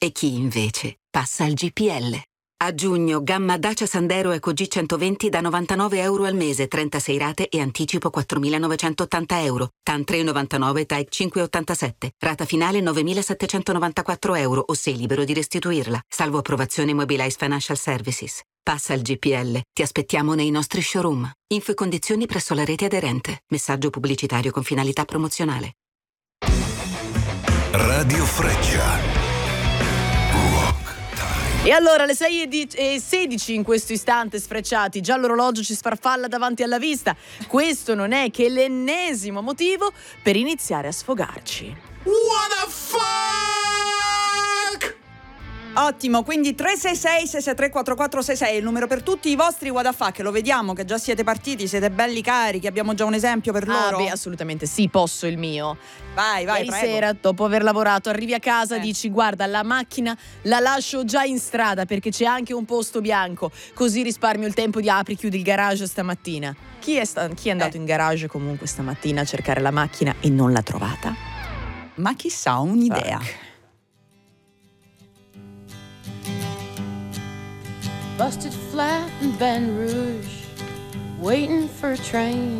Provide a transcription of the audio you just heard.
e chi invece passa al GPL. A giugno, gamma Dacia Sandero Eco G120 da €99 al mese, 36 rate e anticipo €4.980. TAN 3,99, TAEC 5,87. Rata finale €9.794 o sei libero di restituirla. Salvo approvazione Mobilize Financial Services. Passa al GPL. Ti aspettiamo nei nostri showroom. Info e condizioni presso la rete aderente. Messaggio pubblicitario con finalità promozionale. Radio Freccia. E allora le 6:16 in questo istante, sfrecciati, già l'orologio ci sfarfalla davanti alla vista. Questo non è che l'ennesimo motivo per iniziare a sfogarci. What the fuck? Ottimo, quindi 366-663-4466 è il numero per tutti i vostri what the fuck. Lo vediamo che già siete partiti, siete belli carichi, abbiamo già un esempio per loro. Beh, assolutamente sì, posso il mio. Vai, Ieri prego. sera, dopo aver lavorato, arrivi a casa, dici guarda, la macchina la lascio già in strada perché c'è anche un posto bianco, così risparmio il tempo di apri, chiudi il garage stamattina. Chi è andato in garage comunque stamattina a cercare la macchina e non l'ha trovata? Ma chissà, un'idea. Busted flat in Baton Rouge, waiting for a train.